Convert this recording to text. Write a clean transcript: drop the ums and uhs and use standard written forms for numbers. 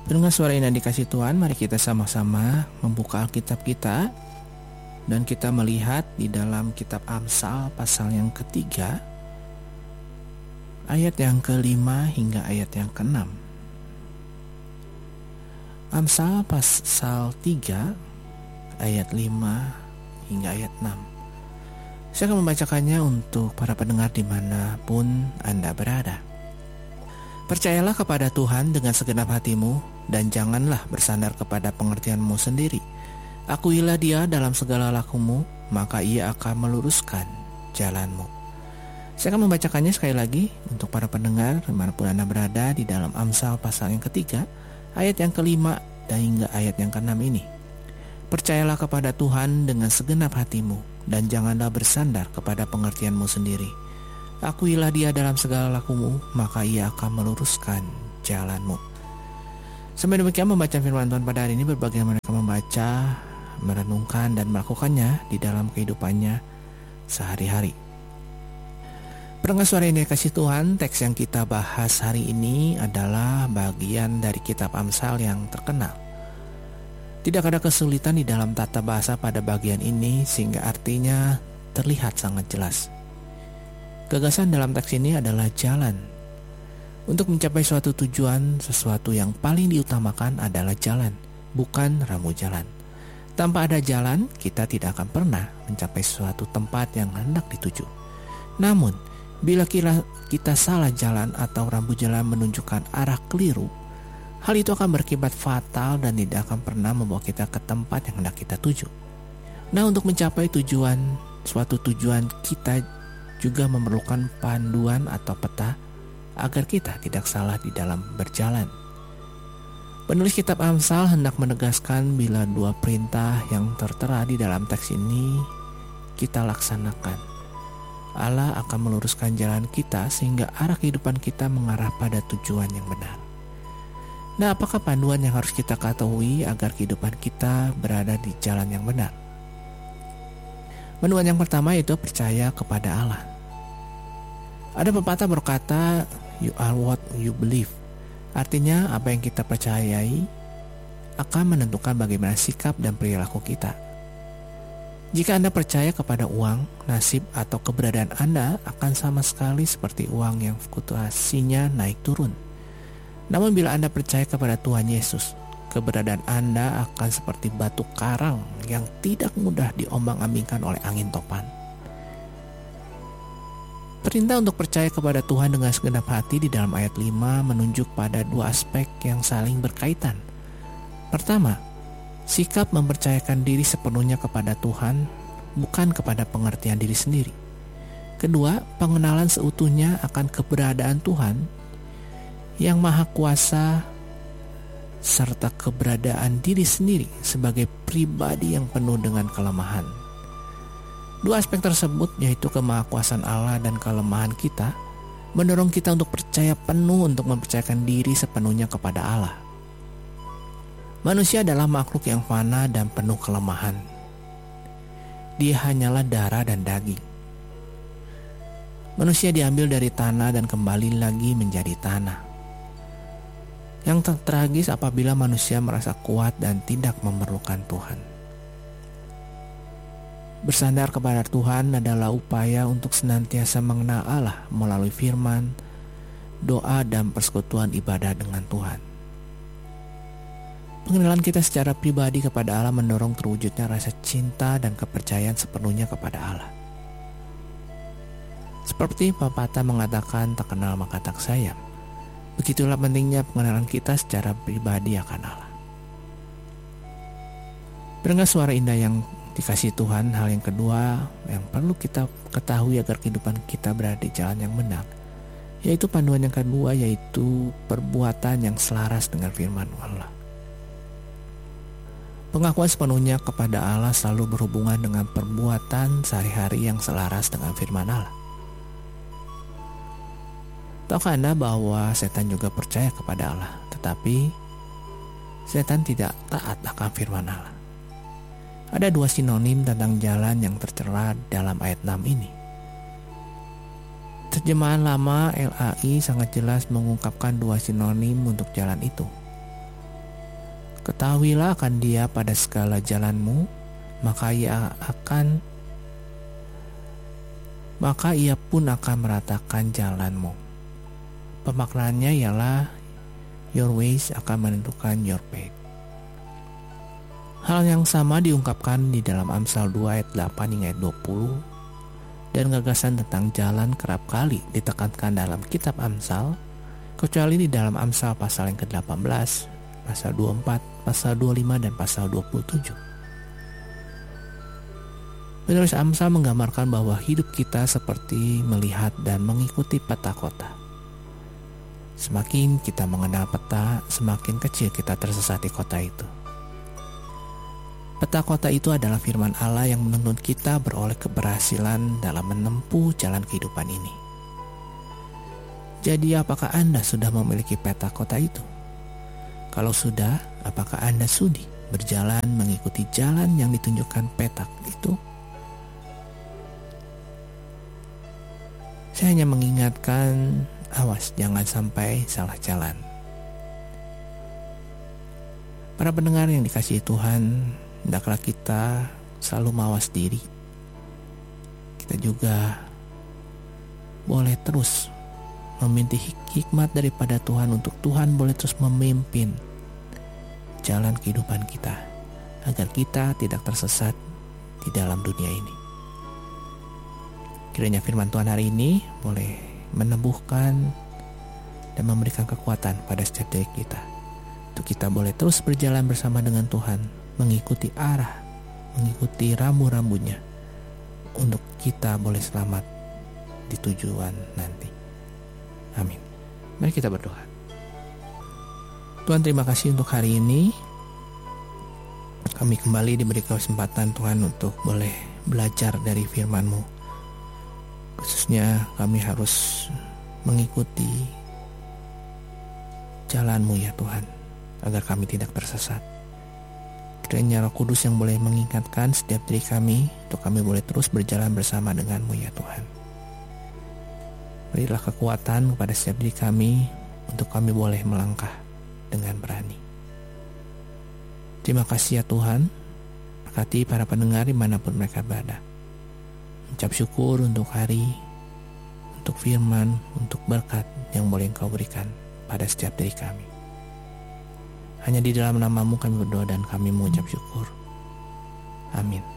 Dengan suara indah dikasih Tuhan, mari kita sama-sama membuka Alkitab kita dan kita melihat di dalam kitab Amsal pasal yang ketiga, ayat yang ke-5 hingga ayat yang ke-6. Amsal pasal 3 ayat 5 hingga ayat 6. Saya akan membacakannya untuk para pendengar dimanapun Anda berada. Percayalah kepada Tuhan dengan segenap hatimu, dan janganlah bersandar kepada pengertianmu sendiri. Akuilah Dia dalam segala lakumu, maka Ia akan meluruskan jalanmu. Saya akan membacakannya sekali lagi untuk para pendengar dimanapun Anda berada di dalam Amsal pasal yang ketiga, ayat yang ke-5 dan hingga ayat yang ke-6 ini. Percayalah kepada Tuhan dengan segenap hatimu, dan janganlah bersandar kepada pengertianmu sendiri. Akuilah Dia dalam segala lakumu, maka Ia akan meluruskan jalanmu. Sampai demikian membaca firman Tuhan pada hari ini, berbagai mereka membaca, merenungkan, dan melakukannya di dalam kehidupannya sehari-hari. Pendengar suara ini kasih Tuhan, teks yang kita bahas hari ini adalah bagian dari kitab Amsal yang terkenal. Tidak ada kesulitan di dalam tata bahasa pada bagian ini, sehingga artinya terlihat sangat jelas. Gagasan dalam teks ini adalah jalan. Untuk mencapai suatu tujuan, sesuatu yang paling diutamakan adalah jalan, bukan rambu jalan. Tanpa ada jalan, kita tidak akan pernah mencapai suatu tempat yang hendak dituju. Namun, bila kita salah jalan atau rambu jalan menunjukkan arah keliru, hal itu akan berakibat fatal dan tidak akan pernah membawa kita ke tempat yang hendak kita tuju. Nah, untuk mencapai suatu tujuan, kita juga memerlukan panduan atau peta agar kita tidak salah di dalam berjalan. Penulis kitab Amsal hendak menegaskan bila dua perintah yang tertera di dalam teks ini kita laksanakan, Allah akan meluruskan jalan kita sehingga arah kehidupan kita mengarah pada tujuan yang benar. Nah, apakah panduan yang harus kita ketahui agar kehidupan kita berada di jalan yang benar? Panduan yang pertama yaitu percaya kepada Allah. Ada pepatah berkata, "You are what you believe." Artinya, apa yang kita percayai akan menentukan bagaimana sikap dan perilaku kita. Jika Anda percaya kepada uang, nasib atau keberadaan Anda akan sama sekali seperti uang yang fluktuasinya naik turun. Namun bila Anda percaya kepada Tuhan Yesus, keberadaan Anda akan seperti batu karang yang tidak mudah diombang-ambingkan oleh angin topan. Perintah untuk percaya kepada Tuhan dengan segenap hati di dalam ayat 5 menunjuk pada dua aspek yang saling berkaitan. Pertama, sikap mempercayakan diri sepenuhnya kepada Tuhan, bukan kepada pengertian diri sendiri. Kedua, pengenalan seutuhnya akan keberadaan Tuhan yang Maha Kuasa serta keberadaan diri sendiri sebagai pribadi yang penuh dengan kelemahan. Dua aspek tersebut, yaitu kemahakuasaan Allah dan kelemahan kita, mendorong kita untuk percaya penuh untuk mempercayakan diri sepenuhnya kepada Allah. Manusia adalah makhluk yang fana dan penuh kelemahan. Dia hanyalah darah dan daging. Manusia diambil dari tanah dan kembali lagi menjadi tanah. Yang tragis apabila manusia merasa kuat dan tidak memerlukan Tuhan. Bersandar kepada Tuhan adalah upaya untuk senantiasa mengenal Allah melalui firman, doa, dan persekutuan ibadah dengan Tuhan. Pengenalan kita secara pribadi kepada Allah mendorong terwujudnya rasa cinta dan kepercayaan sepenuhnya kepada Allah. Seperti pepatah mengatakan, tak kenal maka tak sayang. Begitulah pentingnya pengenalan kita secara pribadi akan Allah. Pendengar suara indah yang dikasih Tuhan, hal yang kedua yang perlu kita ketahui agar kehidupan kita berada di jalan yang benar, yaitu panduan yang kedua, yaitu perbuatan yang selaras dengan firman Allah. Pengakuan sepenuhnya kepada Allah selalu berhubungan dengan perbuatan sehari-hari yang selaras dengan firman Allah. Tahukah Anda bahwa setan juga percaya kepada Allah, tetapi setan tidak taat akan firman Allah? Ada dua sinonim tentang jalan yang tertera dalam ayat 6 ini. Terjemahan lama LAI sangat jelas mengungkapkan dua sinonim untuk jalan itu. Ketahuilah akan Dia pada segala jalanmu, maka Ia pun akan meratakan jalanmu. Pemaknaannya ialah your ways akan menentukan your path. Hal yang sama diungkapkan di dalam Amsal 2 ayat 8 hingga ayat 20, dan gagasan tentang jalan kerap kali ditekankan dalam kitab Amsal, kecuali di dalam Amsal pasal yang ke-18, pasal 24, pasal 25, dan pasal 27. Penulis Amsal menggambarkan bahwa hidup kita seperti melihat dan mengikuti peta kota. Semakin kita mengenal peta, semakin kecil kita tersesat di kota itu. Peta kota itu adalah firman Allah yang menuntut kita beroleh keberhasilan dalam menempuh jalan kehidupan ini. Jadi apakah Anda sudah memiliki peta kota itu? Kalau sudah, apakah Anda sudi berjalan mengikuti jalan yang ditunjukkan peta itu? Saya hanya mengingatkan, awas jangan sampai salah jalan. Para pendengar yang dikasihi Tuhan, hendaklah kita selalu mawas diri. Kita juga boleh terus meminta hikmat daripada Tuhan untuk Tuhan boleh terus memimpin jalan kehidupan kita, agar kita tidak tersesat di dalam dunia ini. Kiranya firman Tuhan hari ini boleh meneguhkan dan memberikan kekuatan pada setiap diri kita, untuk kita boleh terus berjalan bersama dengan Tuhan, mengikuti arah, mengikuti rambu-rambunya, untuk kita boleh selamat di tujuan nanti. Amin. Mari kita berdoa. Tuhan, terima kasih untuk hari ini. Kami kembali diberi kesempatan Tuhan untuk boleh belajar dari firman-Mu. Khususnya kami harus mengikuti jalan-Mu ya Tuhan, agar kami tidak tersesat. Kiranya Roh Kudus yang boleh mengingatkan setiap diri kami, untuk kami boleh terus berjalan bersama dengan-Mu ya Tuhan. Berilah kekuatan kepada setiap diri kami, untuk kami boleh melangkah dengan berani. Terima kasih ya Tuhan. Berkati para pendengar dimanapun mereka berada. Ucap syukur untuk hari, untuk firman, untuk berkat yang boleh Engkau berikan pada setiap diri kami. Hanya di dalam nama-Mu kami berdoa dan kami mengucap syukur. Amin.